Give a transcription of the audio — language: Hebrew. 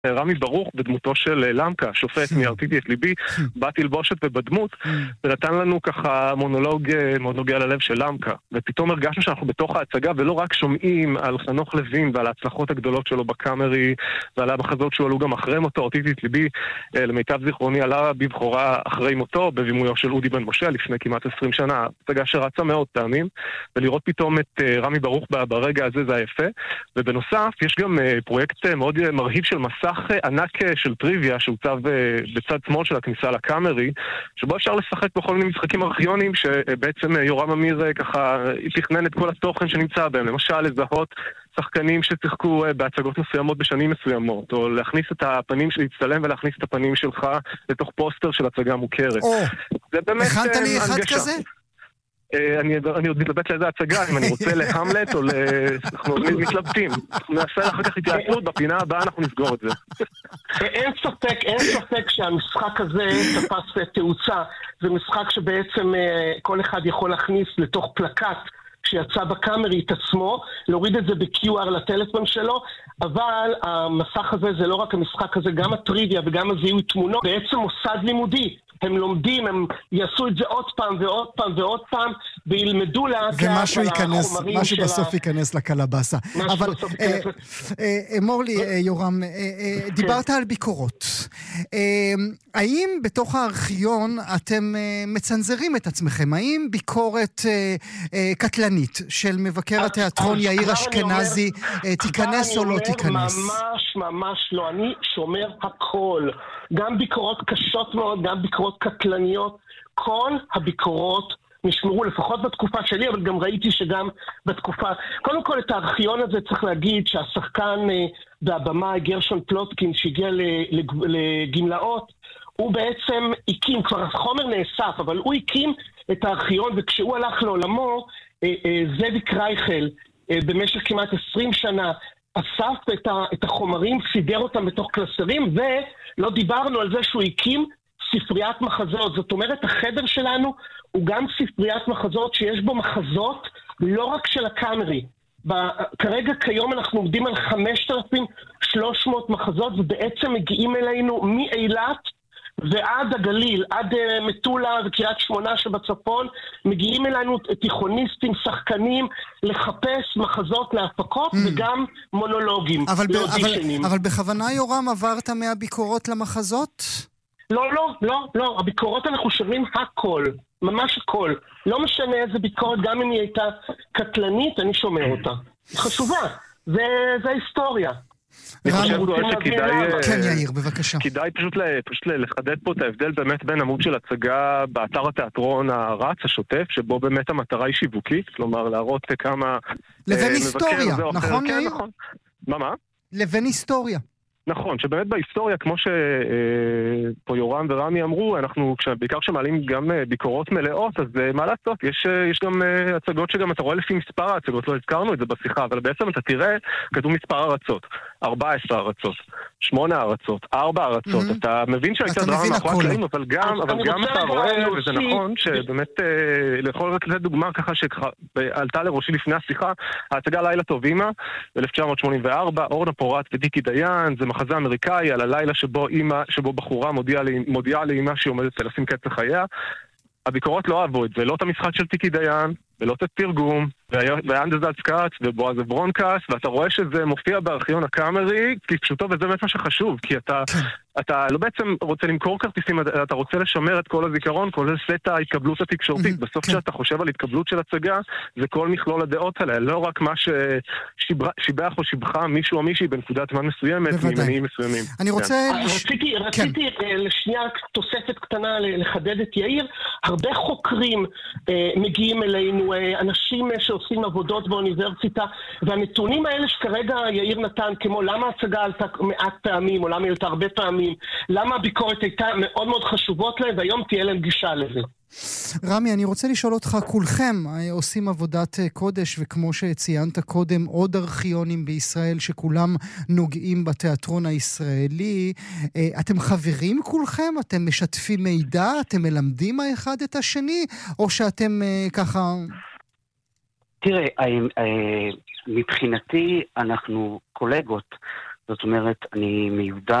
רמי ברוך בדמותו של למקה, שופט מהרטיתי את ליבי, באתי לבושת ובדמות, ונתן לנו ככה מונולוג מאוד נוגע ללב של למקה. ופתאום הרגשנו שאנחנו בתוך ההצגה, ולא רק שומעים על חנוך לוין ועל ההצלחות הגדולות שלו בקאמרי, ועל המחזות שהוא עלו גם אחרי מותו, הרטיתי את ליבי, למיטב זיכרוני עלה בבחורה אחרי מותו, בבימויו של אודי בן משה, לפני כמעט 20 שנה, הצגה שרצה מאוד פעמים, ולראות פתאום את רמי ברוך ברגע הזה זה היפה. ובנוסף, יש גם פרויקט מאוד מרהיב של מסך ענק של טריוויה שהוצב בצד שמאל של הכניסה לקאמרי, שבו אפשר לשחק בכל מיני משחקים ארכיוניים שבעצם יורם אמיר ככה תכנן את כל התוכן שנמצא בהם, למשל לזהות שחקנים ששיחקו בהצגות מסוימות בשנים מסוימות, או להכניס את הפנים, להצטלם ולהכניס את הפנים שלך לתוך פוסטר של הצגה מוכרת. זה באמת הכנת לי אחד כזה? אני עוד מתלבט לאיזה הצגה, אם אני רוצה להמלט או אנחנו מתלבטים. נעשה אחר כך התייעצות, בפינה הבאה אנחנו נסגור את זה. אין ספק שהמשחק הזה תפס תאוצה. זה משחק שבעצם כל אחד יכול להכניס לתוך פלקט שיצא בקאמרי את עצמו, להוריד את זה ב-QR לטלפון שלו, אבל המסך הזה זה לא רק המשחק הזה, גם הטריוויה וגם הזיהוי תמונות, בעצם מוסד לימודי. הם לומדים, הם יעשו את זה עוד פעם ועוד פעם ועוד פעם, וילמדו לאט לאט על החומרים משהו בסוף ייכנס לקלבסה. אבל אמור לי, יורם, דיברת על ביקורות. האם בתוך הארכיון אתם מצנזרים את עצמכם? האם ביקורת קטלנית של מבקר התיאטרון יאיר אשכנזי תיכנס או לא תיכנס? ממש לא. אני שומר הכל. גם ביקורות קשות מאוד, גם ביקורות קטלניות. כל הביקורות נשמרו, לפחות בתקופה שלי, אבל גם ראיתי שגם בתקופה... קודם כל, את הארכיון הזה צריך להגיד שהשחקן והבמה גרשון פלוטקין שהגיע לגמלאות, הוא בעצם הקים, כבר החומר נאסף, אבל הוא הקים את הארכיון, וכשהוא הלך לעולמו, זאביק רייכל, במשך כמעט 20 שנה, אסף את החומרים, סידר אותם בתוך קלסרים, ולא דיברנו על זה שהוא הקים ספריית מחזות. זאת אומרת, החדר שלנו הוא גם ספריית מחזות שיש בו מחזות לא רק של הקאמרי. כרגע כיום אנחנו עומדים על 5,300 מחזות, ובעצם מגיעים אלינו מאילת ועד הגליל, עד מטולה וקריית שמונה שבצפון, מגיעים אלינו תיכוניסטים, שחקנים, לחפש מחזות להפקות וגם מונולוגים. אבל בכוונה יורם עברת מהביקורות למחזות? לא, הביקורות אנחנו שומעים הכל, ממש הכל. לא משנה איזה ביקורת, גם אם היא הייתה קטלנית, אני שומע אותה. חשובה, זה ההיסטוריה. אני חושב שכדאי... כן, יאיר, בבקשה. כדאי פשוט לחדד פה את ההבדל באמת בין עמוד של הצגה באתר התיאטרון הרץ, השוטף, שבו באמת המטרה היא שיווקית, כלומר להראות כמה... לבין היסטוריה, נכון יאיר? נכון. מה? לבין היסטוריה. נכון, שבאמת בהיסטוריה, כמו שפה יורם ורמי אמרו, אנחנו, בעיקר כשמעלים גם ביקורות מלאות, אז מה לעשות? יש גם הצגות שגם אתה רואה לפי מספר ההצגות, לא הזכרנו את זה בשיחה, אבל בעצם אתה תראה, כתוב מספר ארצות, 14 ארצות, 8 ארצות, 4 ארצות, אתה מבין שהייתה דרמה מאחורי הקלעים, אבל גם אתה רואה, וזה נכון, שבאמת, לכל רק לתת דוגמה ככה שעלתה לראשי לפני השיחה, ההצגה לילה טוב אמא, ב-1984, אורנה פורט ודיקי דיין, זה מחזה אמריקאי על הלילה שבו בחורה מודיעה לאמא שהיא עומדת לשים קץ לחייה. הביקורות לא אהבו את זה, לא את המשחק של טיקי דיין, ולא את התרגום, ואנדזלץ קאץ ובועז ברונקס, ואתה רואה שזה מופיע בארכיון הקאמרי, כפשוטו, וזה באמת מה שחשוב, כי אתה לא בעצם רוצה למכור כרטיסים, אתה רוצה לשמר את כל הזיכרון, כל סט ההתקבלות התקשורתית. בסוף כשאתה חושב על התקבלות של הצגה, זה כל מכלול הדעות עליה, לא רק מה ששיבח או שיבחה מישהו או מישהי בנקודת זמן מסוימת, ממניעים מסוימים. אני רוצה... רציתי לשנייה תוספת קטנה לחדד את יאיר. הרבה חוקרים מגיעים אלינו, אנשים שעושים עבודות באוניברסיטה, והנתונים האלה שכרגע יאיר נתן, כמו למה ההצגה עלתה מעט פעמים, או למה היא עלתה הרבה פעמים, למה הביקורת הייתה מאוד מאוד חשובות להם, והיום תהיה להם גישה לזה. רמי, אני רוצה לשאול אותך, כולכם עושים עבודת קודש, וכמו שציינת קודם, עוד ארכיונים בישראל שכולם נוגעים בתיאטרון הישראלי. אתם חברים כולכם? אתם משתפים מידע? אתם מלמדים האחד את השני? או שאתם ככה... תראה, מבחינתי אנחנו קולגות, זאת אומרת, אני מיודע